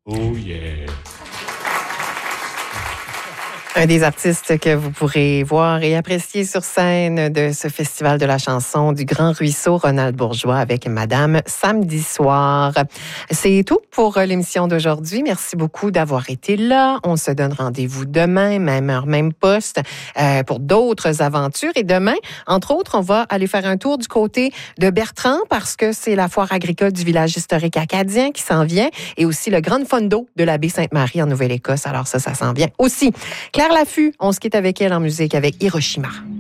Oh yeah! Un des artistes que vous pourrez voir et apprécier sur scène de ce festival de la chanson du Grand Ruisseau, Ronald Bourgeois avec Madame samedi soir. C'est tout pour l'émission d'aujourd'hui. Merci beaucoup d'avoir été là. On se donne rendez-vous demain, même heure, même poste, pour d'autres aventures. Et demain, entre autres, on va aller faire un tour du côté de Bertrand parce que c'est la foire agricole du village historique acadien qui s'en vient et aussi le Grand Fondo de la baie Sainte-Marie en Nouvelle-Écosse. Alors ça s'en vient aussi. Claire Laffut, on se quitte avec elle en musique avec Hiroshima.